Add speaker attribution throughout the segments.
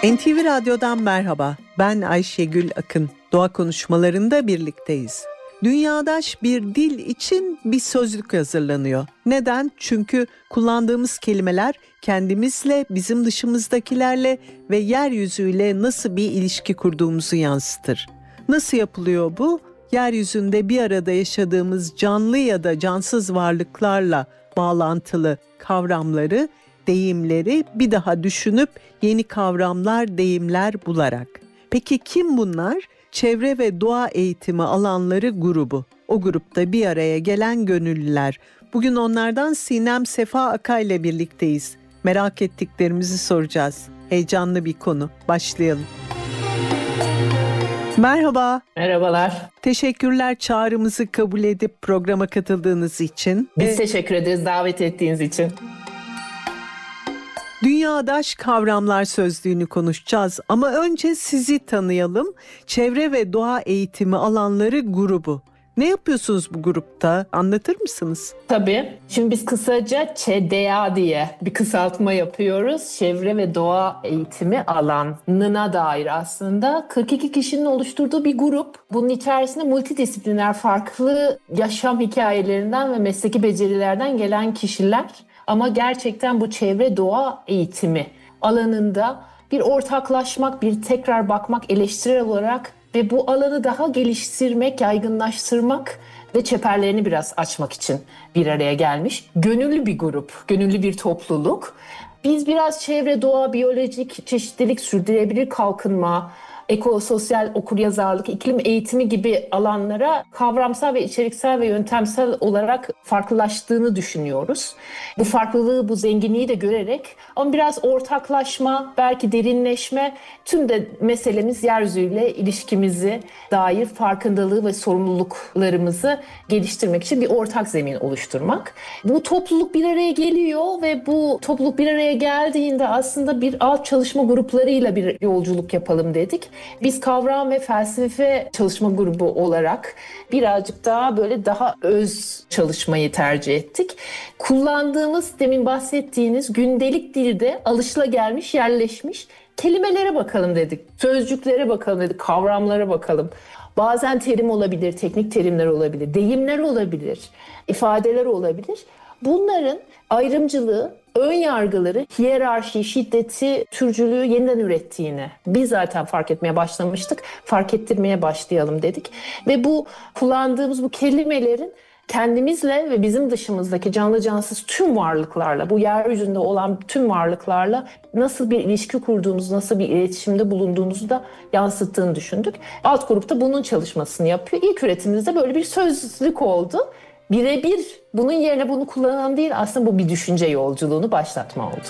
Speaker 1: NTV Radyo'dan merhaba. Ben Ayşegül Akın. Doğa konuşmalarında birlikteyiz. Dünyadaş bir dil için bir sözlük hazırlanıyor. Neden? Çünkü kullandığımız kelimeler kendimizle, bizim dışımızdakilerle ve yeryüzüyle nasıl bir ilişki kurduğumuzu yansıtır. Nasıl yapılıyor bu? Yeryüzünde bir arada yaşadığımız canlı ya da cansız varlıklarla bağlantılı kavramları, deyimleri bir daha düşünüp yeni kavramlar, deyimler bularak. Peki kim bunlar? Çevre ve doğa eğitimi alanları grubu. O grupta bir araya gelen gönüllüler. Bugün onlardan Sinem Sefa Akay ile birlikteyiz. Merak ettiklerimizi soracağız. Heyecanlı bir konu. Başlayalım. Merhaba.
Speaker 2: Merhabalar.
Speaker 1: Teşekkürler çağrımızı kabul edip programa katıldığınız için.
Speaker 2: Biz teşekkür ederiz davet ettiğiniz için.
Speaker 1: Dünyadaş kavramlar sözlüğünü konuşacağız ama önce sizi tanıyalım. Çevre ve doğa eğitimi alanları grubu. Ne yapıyorsunuz bu grupta? Anlatır mısınız?
Speaker 2: Tabii. Şimdi biz kısaca ÇDA diye bir kısaltma yapıyoruz. Çevre ve doğa eğitimi alanına dair aslında 42 kişinin oluşturduğu bir grup. Bunun içerisinde multidisipliner farklı yaşam hikayelerinden ve mesleki becerilerden gelen kişiler. Ama gerçekten bu çevre doğa eğitimi alanında bir ortaklaşmak, bir tekrar bakmak, eleştirel olarak ve bu alanı daha geliştirmek, yaygınlaştırmak ve çeperlerini biraz açmak için bir araya gelmiş. Gönüllü bir grup, gönüllü bir topluluk. Biz biraz çevre, doğa, biyolojik çeşitlilik, sürdürülebilir kalkınma, ekososyal okuryazarlık, iklim eğitimi gibi alanlara kavramsal ve içeriksel ve yöntemsel olarak farklılaştığını düşünüyoruz. Bu farklılığı, bu zenginliği de görerek ama biraz ortaklaşma, belki derinleşme, tüm de meselemiz yeryüzüyle ilişkimizi dair farkındalığı ve sorumluluklarımızı geliştirmek için bir ortak zemin oluşturmak. Bu topluluk bir araya geliyor ve bu topluluk bir araya geldiğinde aslında bir alt çalışma gruplarıyla bir yolculuk yapalım dedik. Biz kavram ve felsefe çalışma grubu olarak birazcık daha böyle daha öz çalışmayı tercih ettik. Kullandığımız demin bahsettiğiniz gündelik dilde alışılagelmiş, yerleşmiş kelimelere bakalım dedik. Sözcüklere bakalım dedik, kavramlara bakalım. Bazen terim olabilir, teknik terimler olabilir, deyimler olabilir, ifadeler olabilir. Bunların ayrımcılığı, ön yargıları, hiyerarşi, şiddeti, türcülüğü yeniden ürettiğini biz zaten fark etmeye başlamıştık. Fark ettirmeye başlayalım dedik. Ve bu kullandığımız bu kelimelerin kendimizle ve bizim dışımızdaki canlı cansız tüm varlıklarla, bu yeryüzünde olan tüm varlıklarla nasıl bir ilişki kurduğumuzu, nasıl bir iletişimde bulunduğumuzu da yansıttığını düşündük. Alt grupta bunun çalışmasını yapıyor. İlk üretimimizde böyle bir sözlük oldu. Birebir bunun yerine bunu kullanan değil, aslında bu bir düşünce yolculuğunu başlatma oldu.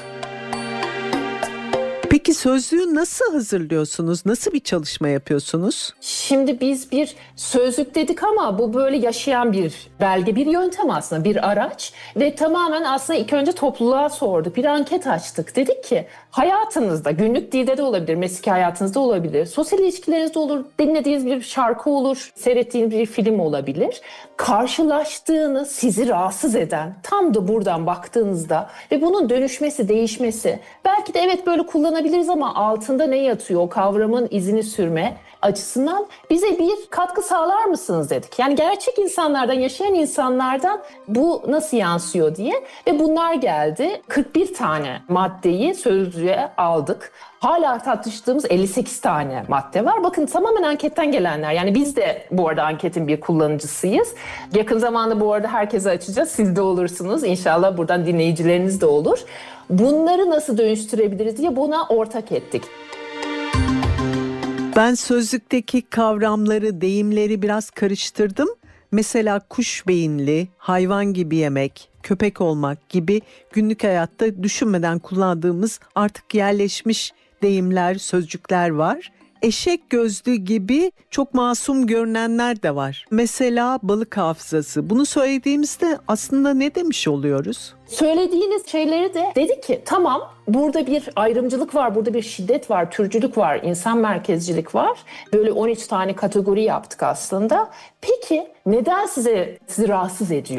Speaker 1: Peki sözlüğü nasıl hazırlıyorsunuz? Nasıl bir çalışma yapıyorsunuz?
Speaker 2: Şimdi biz bir sözlük dedik ama bu böyle yaşayan bir belge, bir yöntem aslında, bir araç. Ve tamamen aslında ilk önce topluluğa sorduk, bir anket açtık. Dedik ki hayatınızda, günlük dilde de olabilir, mesleki hayatınızda olabilir, sosyal ilişkilerinizde olur, dinlediğiniz bir şarkı olur, seyrettiğiniz bir film olabilir. Karşılaştığınız, sizi rahatsız eden, tam da buradan baktığınızda ve bunun dönüşmesi, değişmesi, belki de evet böyle kullanabiliriz ama altında ne yatıyor, o kavramın izini sürme açısından bize bir katkı sağlar mısınız dedik. Yani gerçek insanlardan, yaşayan insanlardan bu nasıl yansıyor diye ve bunlar geldi. 41 tane maddeyi sözlüğe aldık. Hala tartıştığımız 58 tane madde var. Bakın tamamen anketten gelenler. Yani biz de bu arada anketin bir kullanıcısıyız. Yakın zamanda bu arada herkese açacağız. Siz de olursunuz. İnşallah buradan dinleyicileriniz de olur. Bunları nasıl dönüştürebiliriz diye buna ortak ettik.
Speaker 1: Ben sözlükteki kavramları, deyimleri biraz karıştırdım. Mesela kuş beyinli, hayvan gibi yemek, köpek olmak gibi günlük hayatta düşünmeden kullandığımız artık yerleşmiş deyimler, sözcükler var. Eşek gözlü gibi çok masum görünenler de var. Mesela balık hafızası. Bunu söylediğimizde aslında ne demiş oluyoruz?
Speaker 2: Söylediğiniz şeyleri de dedik ki tamam, burada bir ayrımcılık var, burada bir şiddet var, türcülük var, insan merkezcilik var. Böyle 13 tane kategori yaptık aslında. Peki neden sizi rahatsız ediyor?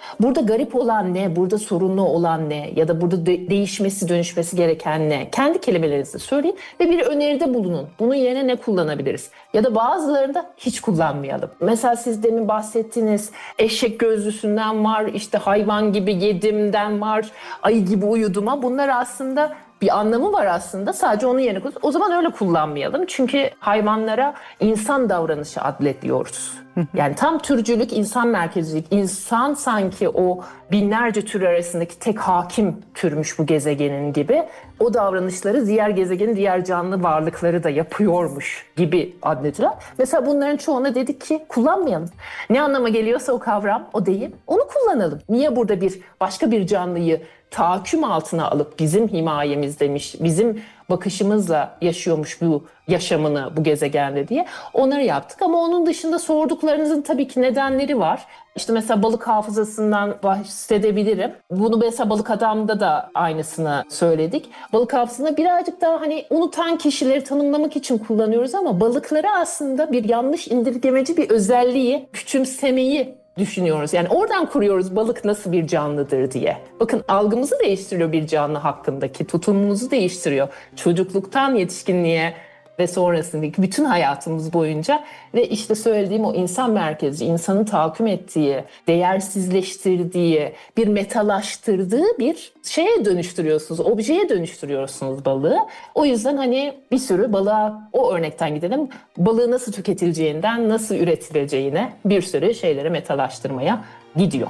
Speaker 2: Burada garip olan ne? Burada sorunlu olan ne? Ya da burada değişmesi, dönüşmesi gereken ne? Kendi kelimelerinizle söyleyin ve bir öneride bulunun. Bunun yerine ne kullanabiliriz? Ya da bazılarında hiç kullanmayalım. Mesela siz demin bahsettiğiniz eşek gözlüsünden var, işte hayvan gibi yedimden var, ayı gibi uyuduma. Bunlar aslında bir anlamı var aslında. Sadece onun yerine kullanıyoruz. O zaman öyle kullanmayalım. Çünkü hayvanlara insan davranışı adletliyoruz. Yani tam türcülük, insan merkezcilik. İnsan sanki o binlerce tür arasındaki tek hakim türmüş bu gezegenin gibi. O davranışları diğer gezegenin diğer canlı varlıkları da yapıyormuş gibi adlediler. Mesela bunların çoğuna dedik ki kullanmayalım. Ne anlama geliyorsa o kavram, o deyim, onu kullanalım. Niye burada başka bir canlıyı tahakküm altına alıp bizim himayemizdemiş, bizim bakışımızla yaşıyormuş bu yaşamını bu gezegende diye onları yaptık. Ama onun dışında sorduklarınızın tabii ki nedenleri var. İşte mesela balık hafızasından bahsedebilirim. Bunu mesela Balık Adam'da da aynısını söyledik. Balık hafızasında birazcık daha hani unutan kişileri tanımlamak için kullanıyoruz ama balıkları aslında bir yanlış indirgemeci bir özelliği, küçümsemeyi düşünüyoruz. Yani oradan kuruyoruz balık nasıl bir canlıdır diye. Bakın algımızı değiştiriyor bir canlı hakkındaki, tutumumuzu değiştiriyor. Çocukluktan yetişkinliğe ve sonrasındaki bütün hayatımız boyunca ve işte söylediğim o insan merkezci, insanın tahakküm ettiği, değersizleştirdiği, bir metalaştırdığı bir şeye dönüştürüyorsunuz, objeye dönüştürüyorsunuz balığı. O yüzden hani bir sürü balığa o örnekten gidelim. Balığı nasıl tüketileceğinden, nasıl üretileceğine bir sürü şeyleri metalaştırmaya gidiyor.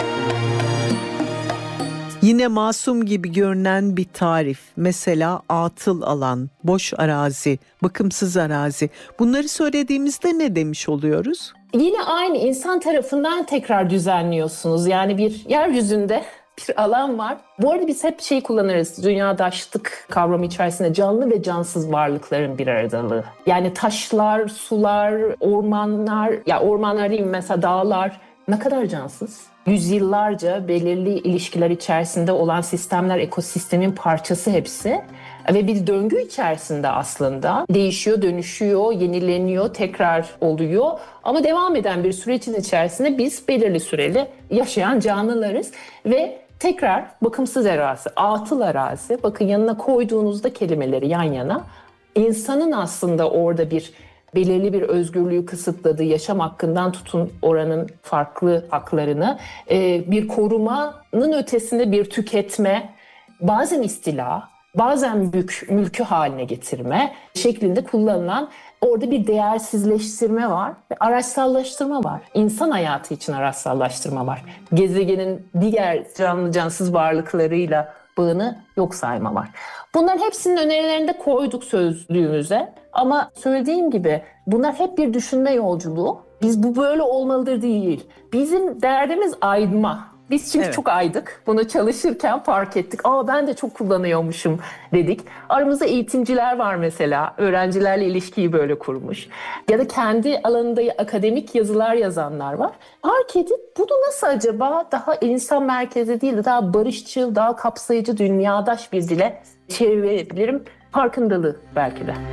Speaker 1: Yine masum gibi görünen bir tarif. Mesela atıl alan, boş arazi, bakımsız arazi. Bunları söylediğimizde ne demiş oluyoruz?
Speaker 2: Yine aynı insan tarafından tekrar düzenliyorsunuz. Yani bir yeryüzünde bir alan var. Bu arada biz hep kullanırız. Dünyadaşlık kavramı içerisinde canlı ve cansız varlıkların bir aradalığı. Yani taşlar, sular, ormanlar, ya ormanlar değil mi? Mesela dağlar ne kadar cansız? Yüzyıllarca belirli ilişkiler içerisinde olan sistemler, ekosistemin parçası hepsi. Ve bir döngü içerisinde aslında değişiyor, dönüşüyor, yenileniyor, tekrar oluyor. Ama devam eden bir sürecin içerisinde biz belirli süreli yaşayan canlılarız. Ve tekrar bakımsız arazi, atıl arazi, bakın yanına koyduğunuzda kelimeleri yan yana, insanın aslında orada belirli bir özgürlüğü kısıtladığı, yaşam hakkından tutun oranın farklı haklarını bir korumanın ötesinde bir tüketme, bazen istila, bazen mülkü haline getirme şeklinde kullanılan orada bir değersizleştirme var ve araçsallaştırma var. İnsan hayatı için araçsallaştırma var. Gezegenin diğer canlı cansız varlıklarıyla bağını yok sayma var. Bunların hepsinin önerilerini de koyduk sözlüğümüze. Ama söylediğim gibi bunlar hep bir düşünme yolculuğu. Biz bu böyle olmalıdır değil. Bizim derdimiz ayma. Biz çünkü çok aydık. Bunu çalışırken fark ettik. Ben de çok kullanıyormuşum dedik. Aramızda eğitimciler var mesela. Öğrencilerle ilişkiyi böyle kurmuş. Ya da kendi alanında akademik yazılar yazanlar var. Fark edip bunu nasıl acaba daha insan merkezli değil de daha barışçıl, daha kapsayıcı, dünyadaş bir dile çevirebilirim? Farkındalığı belki de.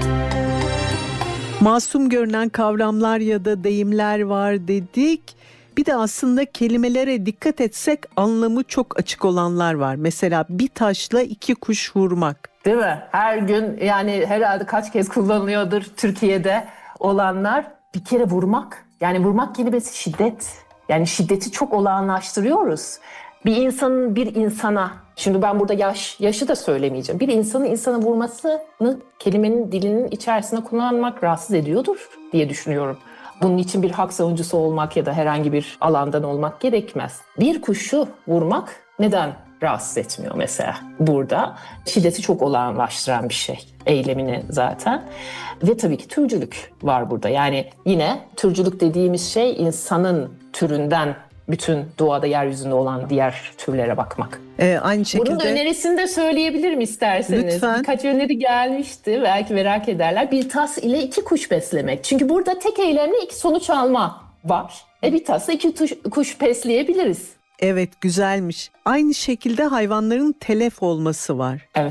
Speaker 1: Masum görünen kavramlar ya da deyimler var dedik. Bir de aslında kelimelere dikkat etsek anlamı çok açık olanlar var. Mesela bir taşla 2 kuş vurmak.
Speaker 2: Değil mi? Her gün yani herhalde kaç kez kullanılıyordur Türkiye'de olanlar. Bir kere vurmak. Yani vurmak kelimesi şiddet. Yani şiddeti çok olağanlaştırıyoruz. Bir insanın bir insana, şimdi ben burada yaşı da söylemeyeceğim. Bir insanın insana vurmasını kelimenin dilinin içerisine kullanmak rahatsız ediyordur diye düşünüyorum. Bunun için bir hak savunucusu olmak ya da herhangi bir alandan olmak gerekmez. Bir kuşu vurmak neden rahatsız etmiyor mesela? Burada şiddeti çok olağanlaştıran bir şey. Eylemini zaten. Ve tabii ki türcülük var burada. Yani yine türcülük dediğimiz şey insanın türünden bütün doğada yeryüzünde olan diğer türlere bakmak.
Speaker 1: Aynı şekilde.
Speaker 2: Bunun önerisini de söyleyebilirim isterseniz.
Speaker 1: Lütfen.
Speaker 2: Birkaç öneri gelmişti. Belki merak ederler. Bir tas ile 2 kuş beslemek. Çünkü burada tek eylemle 2 sonuç alma var. Bir tasla 2 kuş besleyebiliriz.
Speaker 1: Evet, güzelmiş. Aynı şekilde hayvanların telef olması var.
Speaker 2: Evet.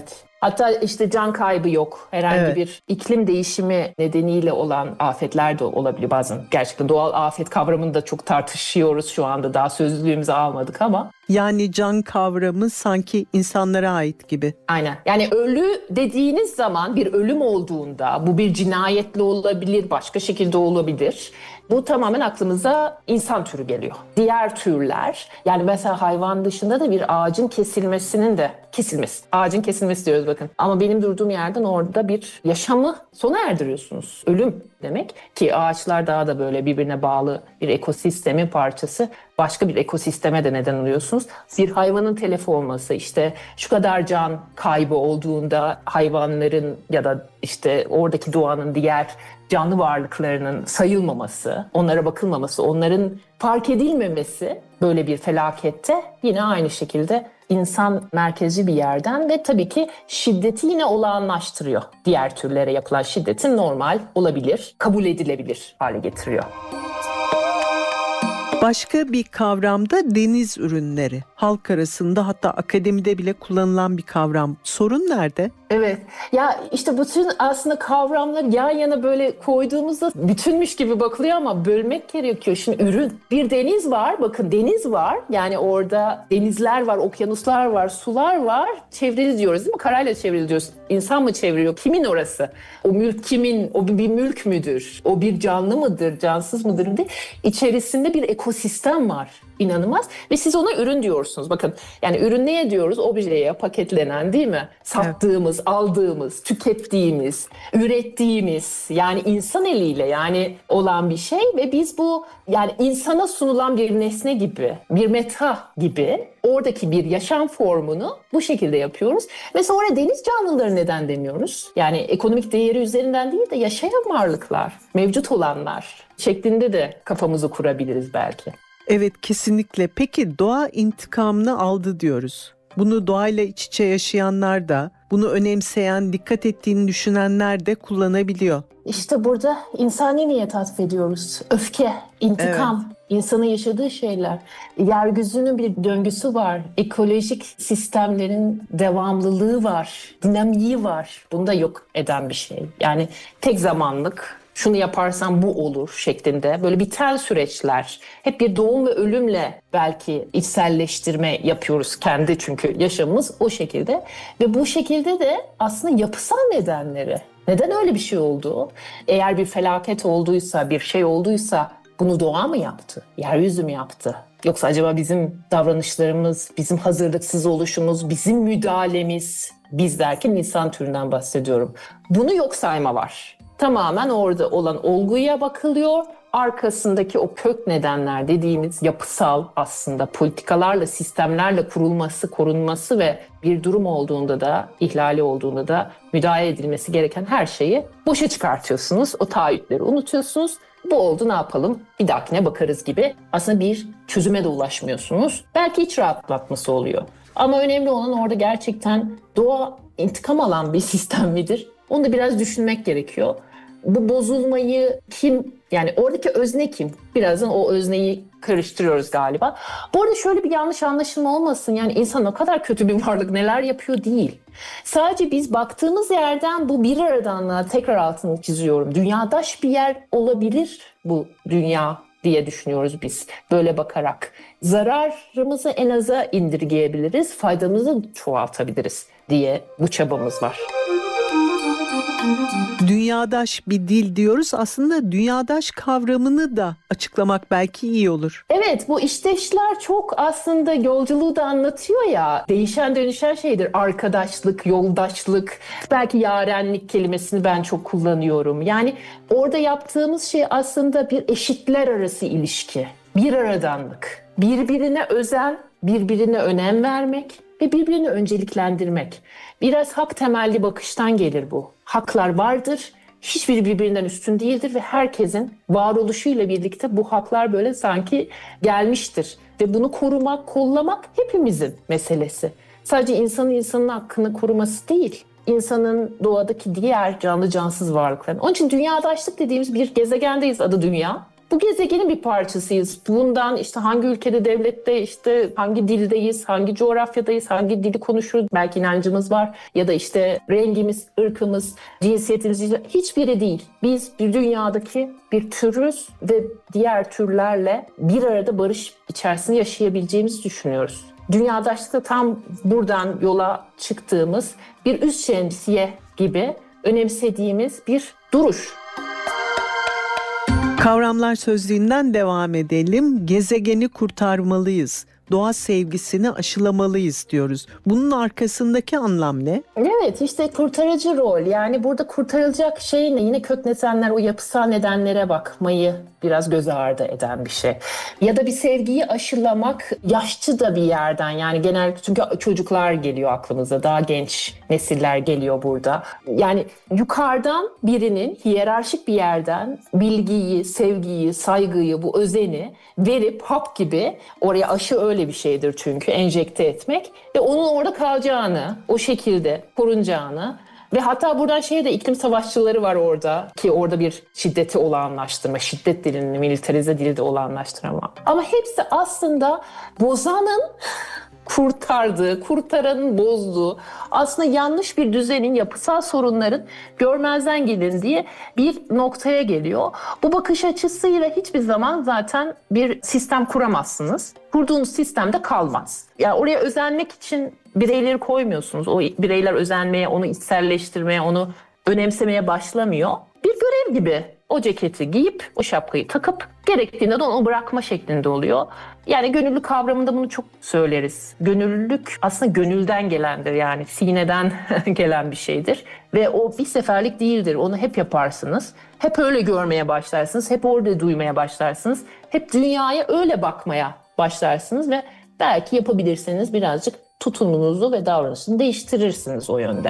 Speaker 2: Hatta işte can kaybı yok. Herhangi
Speaker 1: Evet.
Speaker 2: bir iklim değişimi nedeniyle olan afetler de olabilir bazen. Gerçekten doğal afet kavramını da çok tartışıyoruz şu anda. Daha sözlüğümüze almadık ama.
Speaker 1: Yani can kavramı sanki insanlara ait gibi.
Speaker 2: Aynen. Yani ölü dediğiniz zaman bir ölüm olduğunda bu bir cinayetle olabilir, başka şekilde olabilir. Bu tamamen aklımıza insan türü geliyor. Diğer türler, yani mesela hayvan dışında da bir ağacın ağacın kesilmesi diyoruz bakın. Ama benim durduğum yerden orada bir yaşamı sona erdiriyorsunuz. Ölüm demek ki ağaçlar daha da böyle birbirine bağlı bir ekosistemin parçası. Başka bir ekosisteme de neden oluyorsunuz. Bir hayvanın telef olması, işte şu kadar can kaybı olduğunda hayvanların ya da işte oradaki doğanın diğer canlı varlıklarının sayılmaması, onlara bakılmaması, onların fark edilmemesi böyle bir felakette yine aynı şekilde insan merkezci bir yerden ve tabii ki şiddeti yine olağanlaştırıyor. Diğer türlere yapılan şiddetin normal olabilir, kabul edilebilir hale getiriyor.
Speaker 1: Başka bir kavramda deniz ürünleri. Halk arasında, hatta akademide bile kullanılan bir kavram. Sorun nerede?
Speaker 2: Evet. Ya işte bütün aslında kavramları yan yana böyle koyduğumuzda bütünmüş gibi bakılıyor ama bölmek gerekiyor. Şimdi ürün. Bir deniz var. Bakın deniz var. Yani orada denizler var, okyanuslar var, sular var. Çevrili diyoruz değil mi? Karayla çevrili diyoruz. İnsan mı çeviriyor? Kimin orası? O mülk kimin? O bir mülk müdür? O bir canlı mıdır? Cansız mıdır? Diye. İçerisinde bir ekosistem var. İnanılmaz. Ve siz ona ürün diyorsunuz. Bakın yani ürün neye diyoruz? Objeye paketlenen değil mi? Sattığımız, aldığımız, tükettiğimiz, ürettiğimiz, yani insan eliyle yani olan bir şey ve biz bu yani insana sunulan bir nesne gibi, bir meta gibi oradaki bir yaşam formunu bu şekilde yapıyoruz. Ve sonra deniz canlıları neden demiyoruz? Yani ekonomik değeri üzerinden değil de yaşayan varlıklar, mevcut olanlar şeklinde de kafamızı kurabiliriz belki.
Speaker 1: Evet, kesinlikle. Peki doğa intikamını aldı diyoruz. Bunu doğayla iç içe yaşayanlar da, bunu önemseyen, dikkat ettiğini düşünenler de kullanabiliyor.
Speaker 2: İşte burada insani niyet atfediyoruz. Öfke, intikam, insanın yaşadığı şeyler. Yeryüzünün bir döngüsü var. Ekolojik sistemlerin devamlılığı var. Dinamiği var. Bunu da yok eden bir şey. Yani tek zamanlık, şunu yaparsam bu olur şeklinde böyle biten süreçler. Hep bir doğum ve ölümle belki içselleştirme yapıyoruz kendi, çünkü yaşamımız o şekilde. Ve bu şekilde de aslında yapısal nedenleri. Neden öyle bir şey oldu? Eğer bir felaket olduysa, bir şey olduysa bunu doğa mı yaptı? Yeryüzü mü yaptı? Yoksa acaba bizim davranışlarımız, bizim hazırlıksız oluşumuz, bizim müdahalemiz, biz derken insan türünden bahsediyorum. Bunu yok sayma var. Tamamen orada olan olguya bakılıyor. Arkasındaki o kök nedenler dediğimiz yapısal aslında politikalarla, sistemlerle kurulması, korunması ve bir durum olduğunda da, ihlali olduğunda da müdahale edilmesi gereken her şeyi boşa çıkartıyorsunuz. O taahhütleri unutuyorsunuz. Bu oldu, ne yapalım? Bir dahakine bakarız gibi. Aslında bir çözüme de ulaşmıyorsunuz. Belki iç rahatlatması oluyor. Ama önemli olan orada gerçekten doğa intikam alan bir sistem midir? Onu da biraz düşünmek gerekiyor. Bu bozulmayı kim, yani oradaki özne kim? Birazdan o özneyi karıştırıyoruz galiba. Bu arada şöyle bir yanlış anlaşılma olmasın. Yani insan o kadar kötü bir varlık, neler yapıyor değil. Sadece biz baktığımız yerden bu bir aradanlığa tekrar altını çiziyorum. Dünyadaş bir yer olabilir bu dünya diye düşünüyoruz biz böyle bakarak. Zararımızı en aza indirgeyebiliriz, faydamızı çoğaltabiliriz diye bu çabamız var.
Speaker 1: Dünyadaş bir dil diyoruz. Aslında dünyadaş kavramını da açıklamak belki iyi olur.
Speaker 2: Evet, bu işteşler çok aslında yolculuğu da anlatıyor ya. Değişen dönüşen şeydir. Arkadaşlık, yoldaşlık, belki yarenlik kelimesini ben çok kullanıyorum. Yani orada yaptığımız şey aslında bir eşitler arası ilişki. Bir aradanlık. Birbirine özen, birbirine önem vermek ve birbirini önceliklendirmek. Biraz hak temelli bakıştan gelir bu. Haklar vardır, hiçbiri birbirinden üstün değildir ve herkesin varoluşuyla birlikte bu haklar böyle sanki gelmiştir. Ve bunu korumak, kollamak hepimizin meselesi. Sadece insanın hakkını koruması değil, insanın doğadaki diğer canlı cansız varlıkların. Onun için dünyadaşlık dediğimiz bir gezegendeyiz, adı Dünya. bu gezegenin bir parçasıyız. Bundan işte hangi ülkede, devlette, işte hangi dildeyiz, hangi coğrafyadayız, hangi dili konuşuruz, belki inancımız var ya da işte rengimiz, ırkımız, cinsiyetimiz hiçbiri değil. Biz bir dünyadaki bir türüz ve diğer türlerle bir arada barış içerisinde yaşayabileceğimizi düşünüyoruz. Dünyadaşlıkta tam buradan yola çıktığımız bir üst şemsiye gibi önemsediğimiz bir duruş.
Speaker 1: Kavramlar Sözlüğü'nden devam edelim. Gezegeni kurtarmalıyız. Doğa sevgisini aşılamalıyız diyoruz. Bunun arkasındaki anlam ne?
Speaker 2: Evet, işte kurtarıcı rol. Yani burada kurtarılacak şey ne? Yine kök nedenler, o yapısal nedenlere bakmayı biraz göz ardı eden bir şey. Ya da bir sevgiyi aşılamak yaşçı da bir yerden. Yani genellikle çünkü çocuklar geliyor aklımıza. Daha genç nesiller geliyor burada. Yani yukarıdan birinin hiyerarşik bir yerden bilgiyi, sevgiyi, saygıyı, bu özeni verip hap gibi, oraya aşı öyle bir şeydir çünkü, enjekte etmek ve onun orada kalacağını, o şekilde korunacağını ve hatta buradan de iklim savaşçıları var orada ki orada bir şiddeti olağanlaştırma, şiddet dilini, militarize dili de olağanlaştırma. Ama hepsi aslında bozanın kurtardığı, kurtaranın bozduğu, aslında yanlış bir düzenin, yapısal sorunların görmezden gelindiği bir noktaya geliyor. Bu bakış açısıyla hiçbir zaman zaten bir sistem kuramazsınız. Kurduğunuz sistemde kalmaz. Yani oraya özenmek için bireyleri koymuyorsunuz. O bireyler özenmeye, onu içselleştirmeye, onu önemsemeye başlamıyor. Bir görev gibi o ceketi giyip, o şapkayı takıp gerektiğinde de onu bırakma şeklinde oluyor. Yani gönüllülük kavramında bunu çok söyleriz. Gönüllülük aslında gönülden gelendir, yani sineden gelen bir şeydir. Ve o bir seferlik değildir. Onu hep yaparsınız. Hep öyle görmeye başlarsınız. Hep orada duymaya başlarsınız. Hep dünyaya öyle bakmaya başlarsınız ve belki yapabilirseniz birazcık tutumunuzu ve davranışını değiştirirsiniz o yönde.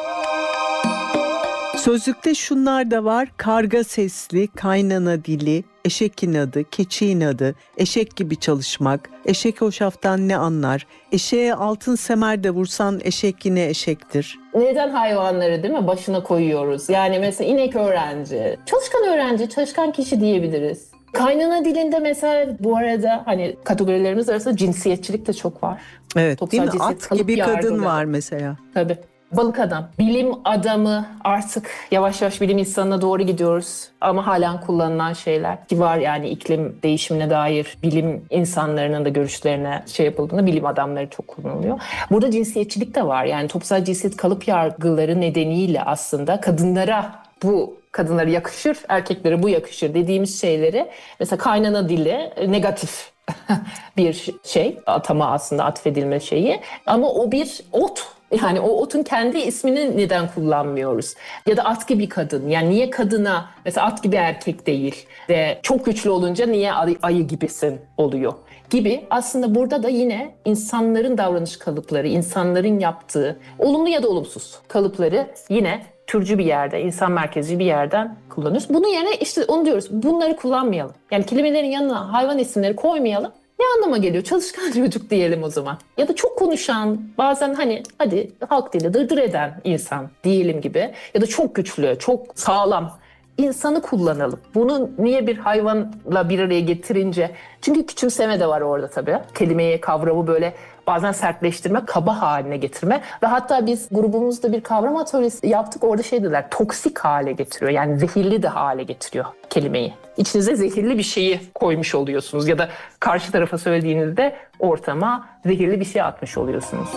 Speaker 1: Sözlükte şunlar da var: karga sesli, kaynana dili, eşek inadı, keçi inadı, eşek gibi çalışmak, eşek hoşaftan ne anlar, eşeğe altın semer de vursan eşek yine eşektir.
Speaker 2: Neden hayvanları değil mi başına koyuyoruz? Yani mesela inek öğrenci, çalışkan öğrenci, çalışkan kişi diyebiliriz. Kaynana dilinde mesela bu arada hani kategorilerimiz arasında cinsiyetçilik de çok var.
Speaker 1: Evet,
Speaker 2: Toplumsal
Speaker 1: değil mi?
Speaker 2: cinsiyet,
Speaker 1: At gibi
Speaker 2: kalıp
Speaker 1: kadın
Speaker 2: yargıları.
Speaker 1: var mesela.
Speaker 2: Tabii. Balık adam, bilim adamı, artık yavaş yavaş bilim insanına doğru gidiyoruz. Ama halen kullanılan şeyler ki var, yani iklim değişimine dair bilim insanlarının da görüşlerine yapıldığında bilim adamları çok kullanılıyor. Burada cinsiyetçilik de var, yani toplumsal cinsiyet kalıp yargıları nedeniyle aslında kadınlara yakışır, erkeklere bu yakışır dediğimiz şeyleri, mesela kaynana dili negatif bir şey, atama aslında atfedilme şeyi, ama o bir ot. Yani o otun kendi ismini neden kullanmıyoruz? Ya da at gibi kadın. Yani niye kadına mesela at gibi erkek değil ve çok güçlü olunca niye ayı gibisin oluyor gibi. Aslında burada da yine insanların davranış kalıpları, insanların yaptığı olumlu ya da olumsuz kalıpları yine türcü bir yerde, insan merkezci bir yerden kullanıyoruz. Bunun yerine işte onu diyoruz, bunları kullanmayalım. Yani kelimelerin yanına hayvan isimleri koymayalım. Ne anlama geliyor? Çalışkan çocuk diyelim o zaman. Ya da çok konuşan, bazen hadi halk dili dırdır eden insan diyelim gibi. Ya da çok güçlü, çok sağlam insanı kullanalım. Bunu niye bir hayvanla bir araya getirince? Çünkü küçümseme de var orada tabii. Kelimeyi, kavramı böyle bazen sertleştirme, kaba haline getirme. Ve hatta biz grubumuzda bir kavram atölyesi yaptık. Orada dediler, toksik hale getiriyor. Yani zehirli de hale getiriyor kelimeyi. İçinize zehirli bir şeyi koymuş oluyorsunuz. Ya da karşı tarafa söylediğinizde ortama zehirli bir şey atmış oluyorsunuz.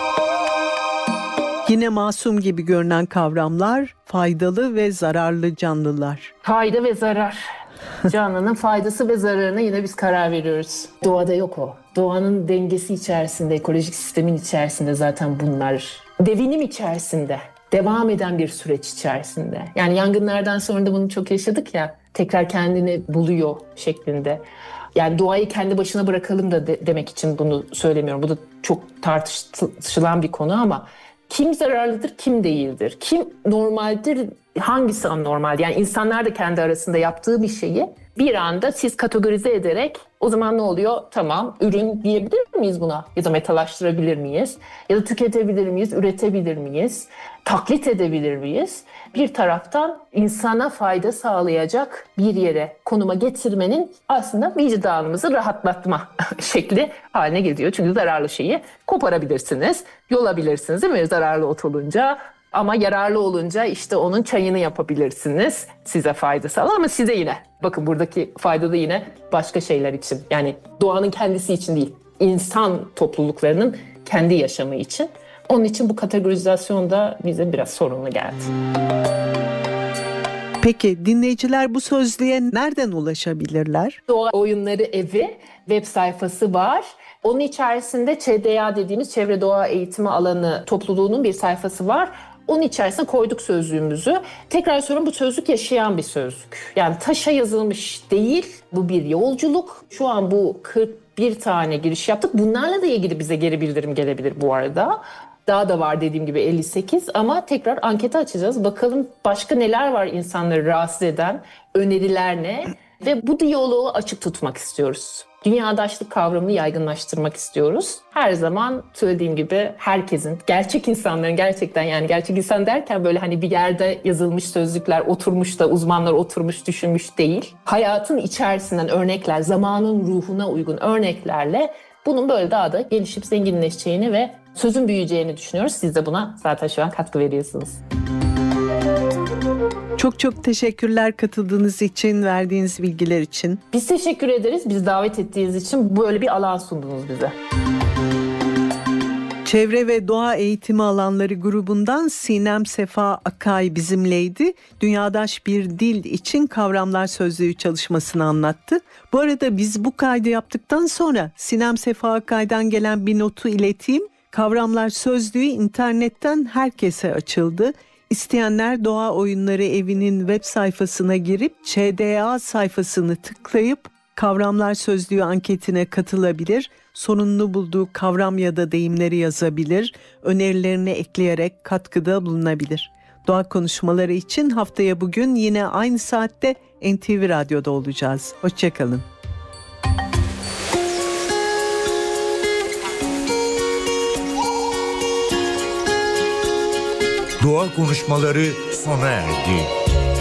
Speaker 1: Yine masum gibi görünen kavramlar: faydalı ve zararlı canlılar.
Speaker 2: Fayda ve zarar. Canlının faydası ve zararına yine biz karar veriyoruz. Doğada yok o. Doğanın dengesi içerisinde, ekolojik sistemin içerisinde zaten bunlar. Devinim içerisinde, devam eden bir süreç içerisinde. Yani yangınlardan sonra da bunu çok yaşadık ya, tekrar kendini buluyor şeklinde. Yani doğayı kendi başına bırakalım da demek için bunu söylemiyorum. Bu da çok tartışılan bir konu ama kim zararlıdır, kim değildir? Kim normaldir, hangisi anormal? Yani insanlar da kendi arasında yaptığı bir şeyi bir anda siz kategorize ederek o zaman ne oluyor? Tamam, ürün diyebilir miyiz buna? Ya da metalaştırabilir miyiz? Ya da tüketebilir miyiz? Üretebilir miyiz? Taklit edebilir miyiz? Bir taraftan insana fayda sağlayacak bir yere, konuma getirmenin aslında vicdanımızı rahatlatma şekli haline geliyor. Çünkü zararlı şeyi koparabilirsiniz, yolabilirsiniz değil mi? Zararlı ot olunca. Ama yararlı olunca işte onun çayını yapabilirsiniz. Size fayda sağlar ama size yine. Bakın buradaki fayda da yine başka şeyler için. Yani doğanın kendisi için değil. İnsan topluluklarının kendi yaşamı için. Onun için bu kategorizasyon da bize biraz sorunlu geldi.
Speaker 1: Peki dinleyiciler bu sözlüğe nereden ulaşabilirler?
Speaker 2: Doğa Oyunları Evi web sayfası var. Onun içerisinde ÇDA dediğimiz Çevre Doğa Eğitimi Alanı topluluğunun bir sayfası var. Onun içerisine koyduk sözlüğümüzü. Tekrar söylüyorum, bu sözlük yaşayan bir sözlük. Yani taşa yazılmış değil, bu bir yolculuk. Şu an bu 41 tane giriş yaptık. Bunlarla da ilgili bize geri bildirim gelebilir bu arada. Daha da var dediğim gibi 58 ama tekrar ankete açacağız. Bakalım başka neler var insanları rahatsız eden, öneriler ne? Ve bu diyaloğu açık tutmak istiyoruz. Dünyadaşlık kavramını yaygınlaştırmak istiyoruz. Her zaman söylediğim gibi herkesin, gerçek insanların gerçekten, yani gerçek insan derken böyle hani bir yerde yazılmış sözlükler oturmuş da uzmanlar oturmuş düşünmüş değil. Hayatın içerisinden örnekler, zamanın ruhuna uygun örneklerle bunun böyle daha da gelişip zenginleşeceğini ve sözün büyüyeceğini düşünüyoruz. Siz de buna zaten şu an katkı veriyorsunuz.
Speaker 1: Çok çok teşekkürler katıldığınız için, verdiğiniz bilgiler için.
Speaker 2: Biz teşekkür ederiz. Bizi davet ettiğiniz için böyle bir alan sundunuz bize.
Speaker 1: Çevre ve Doğa Eğitimi Alanları grubundan Sinem Sefa Akay bizimleydi. Dünyadaş bir dil için kavramlar sözlüğü çalışmasını anlattı. Bu arada biz bu kaydı yaptıktan sonra Sinem Sefa Akay'dan gelen bir notu ileteyim. Kavramlar sözlüğü internetten herkese açıldı. İsteyenler Doğa Oyunları Evi'nin web sayfasına girip ÇDA sayfasını tıklayıp kavramlar sözlüğü anketine katılabilir. Sorunlu bulduğu kavram ya da deyimleri yazabilir. Önerilerini ekleyerek katkıda bulunabilir. Doğa konuşmaları için haftaya bugün yine aynı saatte NTV Radyo'da olacağız. Hoşçakalın.
Speaker 3: Doğa konuşmaları sona erdi.